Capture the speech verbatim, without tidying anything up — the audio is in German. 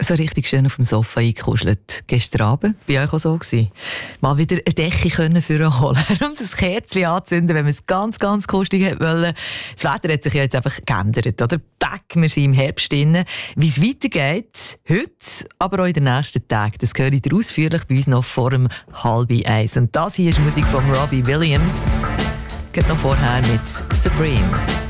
So richtig schön auf dem Sofa eingekuschelt. Gestern Abend war ich auch so. Gewesen. Mal wieder eine Decke können für holen und ein Kerzchen anzünden, wenn man es ganz, ganz kuschelig wollte. Das Wetter hat sich ja jetzt einfach geändert. Oder? Tag, wir sind im Herbst drin. Wie es weitergeht, heute, aber auch in den nächsten Tagen, das höre ich dir ausführlich bei uns noch vor dem halb eins. Und das hier ist Musik von Robbie Williams. Geht noch vorher mit Supreme.